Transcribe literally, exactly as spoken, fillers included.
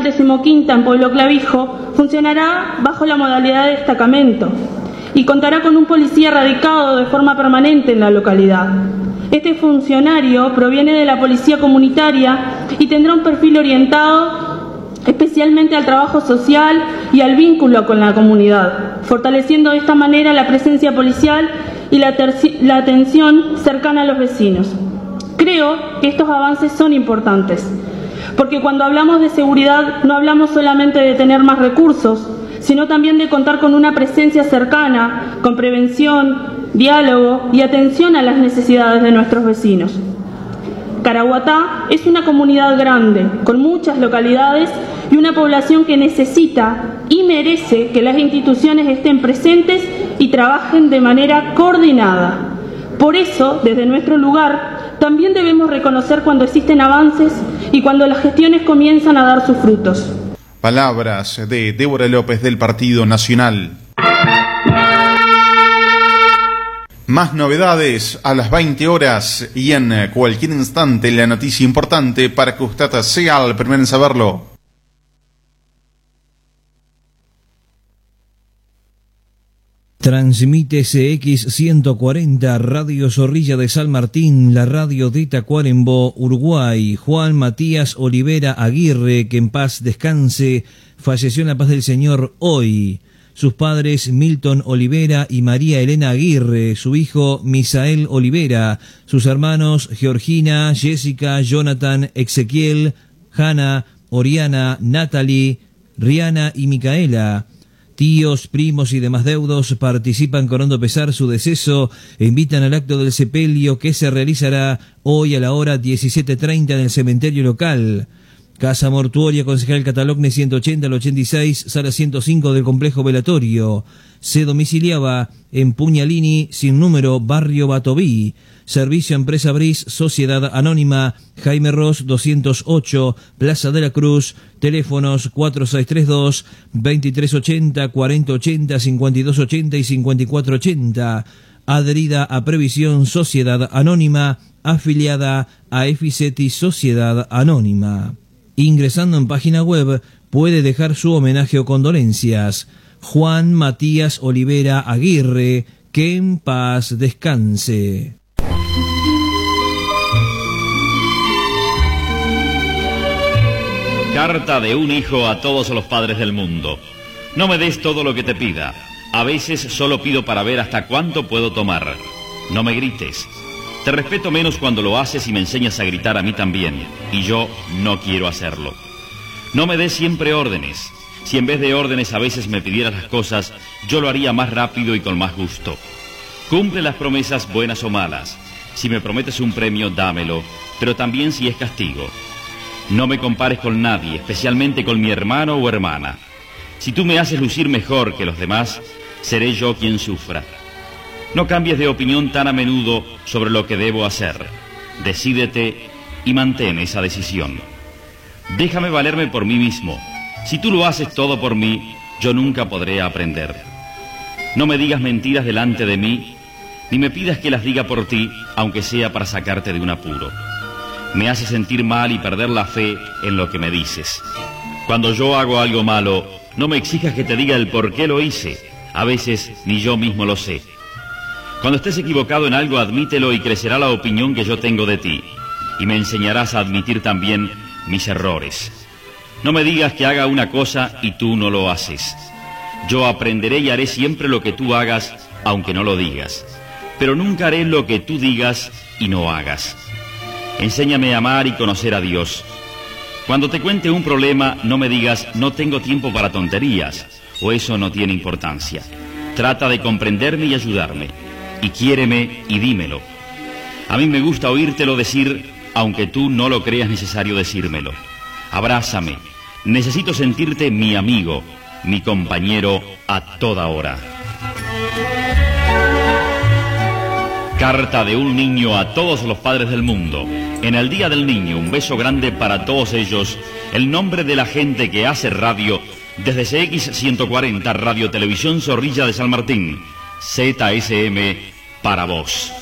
Nacional Decimoquinta en Pueblo Clavijo funcionará bajo la modalidad de destacamento y contará con un policía radicado de forma permanente en la localidad. Este funcionario proviene de la policía comunitaria y tendrá un perfil orientado especialmente al trabajo social y al vínculo con la comunidad, fortaleciendo de esta manera la presencia policial y la, la atención cercana a los vecinos. Creo que estos avances son importantes, porque cuando hablamos de seguridad no hablamos solamente de tener más recursos, sino también de contar con una presencia cercana, con prevención, diálogo y atención a las necesidades de nuestros vecinos. Caraguatá es una comunidad grande, con muchas localidades y una población que necesita y merece que las instituciones estén presentes y trabajen de manera coordinada. Por eso, desde nuestro lugar, también debemos reconocer cuando existen avances y cuando las gestiones comienzan a dar sus frutos. Palabras de Débora López del Partido Nacional. Más novedades a las veinte horas y en cualquier instante la noticia importante para que usted sea el primero en saberlo. Transmite C X ciento cuarenta Radio Zorrilla de San Martín, la radio de Tacuarembó, Uruguay. Juan Matías Olivera Aguirre, que en paz descanse, falleció en la paz del Señor hoy. Sus padres Milton Olivera y María Elena Aguirre, su hijo Misael Olivera, sus hermanos Georgina, Jessica, Jonathan, Ezequiel, Hanna, Oriana, Natalie, Rihanna y Micaela. Tíos, primos y demás deudos participan con hondo pesar su deceso e invitan al acto del sepelio que se realizará hoy a la hora diecisiete treinta en el cementerio local. Casa Mortuoria Concejal Catalogne ciento ochenta al ochenta y seis, sala ciento cinco del complejo velatorio. Se domiciliaba en Puñalini, sin número, barrio Batoví. Servicio Empresa Bris, Sociedad Anónima, Jaime Ross doscientos ocho, Plaza de la Cruz. Teléfonos cuatro seis tres dos, veintitrés ochenta, cuarenta ochenta, cincuenta y dos ochenta y cincuenta y cuatro ochenta. Adherida a Previsión Sociedad Anónima, afiliada a Efiseti Sociedad Anónima. Ingresando en página web puede dejar su homenaje o condolencias. Juan Matías Olivera Aguirre, que en paz descanse. Carta de un hijo a todos los padres del mundo. No me des todo lo que te pida. A veces solo pido para ver hasta cuánto puedo tomar. No me grites. Te respeto menos cuando lo haces y me enseñas a gritar a mí también, y yo no quiero hacerlo. No me des siempre órdenes. Si en vez de órdenes a veces me pidieras las cosas, yo lo haría más rápido y con más gusto. Cumple las promesas buenas o malas. Si me prometes un premio, dámelo, pero también si es castigo. No me compares con nadie, especialmente con mi hermano o hermana. Si tú me haces lucir mejor que los demás, seré yo quien sufra. No cambies de opinión tan a menudo sobre lo que debo hacer. Decídete y mantén esa decisión. Déjame valerme por mí mismo. Si tú lo haces todo por mí, yo nunca podré aprender. No me digas mentiras delante de mí, ni me pidas que las diga por ti, aunque sea para sacarte de un apuro. Me hace sentir mal y perder la fe en lo que me dices. Cuando yo hago algo malo, no me exijas que te diga el por qué lo hice. A veces ni yo mismo lo sé. Cuando estés equivocado en algo, admítelo y crecerá la opinión que yo tengo de ti. Y me enseñarás a admitir también mis errores. No me digas que haga una cosa y tú no lo haces. Yo aprenderé y haré siempre lo que tú hagas, aunque no lo digas. Pero nunca haré lo que tú digas y no hagas. Enséñame a amar y conocer a Dios. Cuando te cuente un problema, no me digas, no tengo tiempo para tonterías, o eso no tiene importancia. Trata de comprenderme y ayudarme. Y quiéreme y dímelo. A mí me gusta oírtelo decir, aunque tú no lo creas necesario decírmelo. Abrázame. Necesito sentirte mi amigo, mi compañero a toda hora. Carta de un niño a todos los padres del mundo. En el Día del Niño, un beso grande para todos ellos. El nombre de la gente que hace radio desde C X ciento cuarenta, Radio Televisión Zorrilla de San Martín. Z S M para vos.